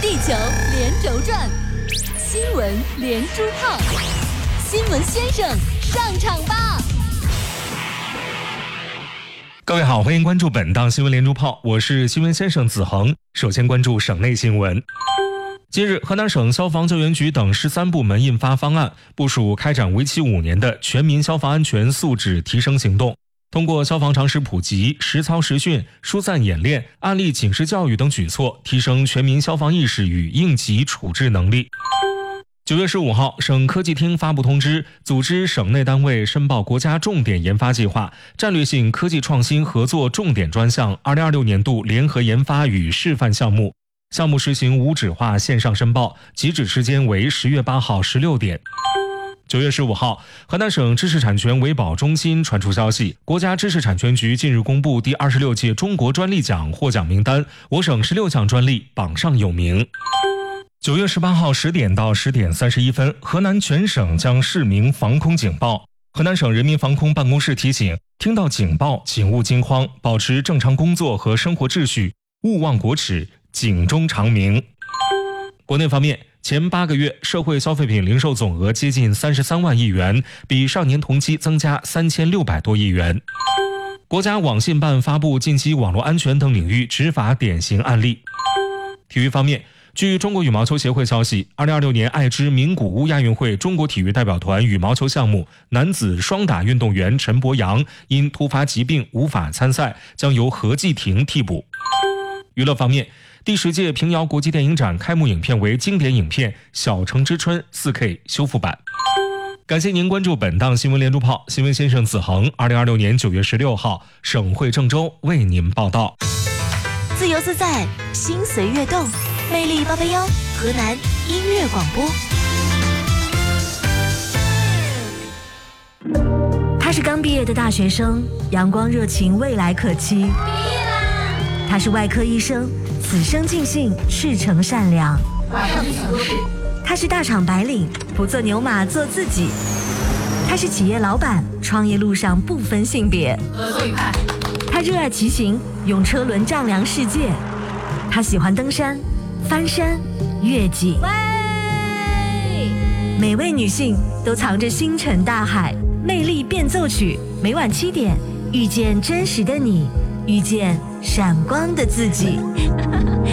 地球连轴转，新闻连珠炮，新闻先生上场吧！ 各位好，欢迎关注本档新闻连珠炮，我是新闻先生子恒。首先关注省内新闻。近日，河南省消防救援局等13部门印发方案，部署开展为期5年的全民消防安全素质提升行动。通过消防常识普及、实操实训、疏散演练、案例警示教育等举措，提升全民消防意识与应急处置能力。9月15号，省科技厅发布通知，组织省内单位申报国家重点研发计划、战略性科技创新合作重点专项2026年度联合研发与示范项目。项目实行无纸化线上申报，截止时间为10月8号16点。9月15号，河南省知识产权维保中心传出消息，国家知识产权局近日公布第26届中国专利奖获奖名单，我省16项专利榜上有名。9月18号10点到10点31分，河南全省将试鸣防空警报。河南省人民防空办公室提醒，听到警报请勿惊慌，保持正常工作和生活秩序，勿忘国耻，警钟长鸣。国内方面，前8个月社会消费品零售总额接近33万亿元，比上年同期增加3600多亿元。国家网信办发布近期网络安全等领域执法典型案例。体育方面，据中国羽毛球协会消息，2026年爱知名古屋亚运会中国体育代表团羽毛球项目男子双打运动员陈博洋因突发疾病无法参赛，将由何继廷替补。娱乐方面，第10届平遥国际电影展开幕影片为经典影片《小城之春》4K 修复版。感谢您关注本档新闻连珠炮，新闻先生子恒2026年9月16号省会郑州为您报道。 自由自在，心随悦动，魅力881，河南音乐广播。 他是刚毕业的大学生，阳光热情，未来可期。他是外科医生，此生尽兴，赤诚善良。他是大厂白领，不做牛马做自己。他是企业老板，创业路上不分性别。合作愉快。他热爱骑行，用车轮丈量世界。他喜欢登山、翻山、越岭。每位女性都藏着星辰大海，魅力变奏曲，每晚7点，遇见真实的你，遇见闪光的自己。